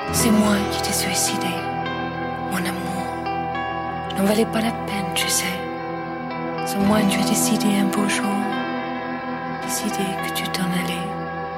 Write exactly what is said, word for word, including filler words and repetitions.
C'est moi qui t'ai suicidé, mon amour. N'en valait pas la peine, tu sais. Sans moi, tu as décidé un beau jour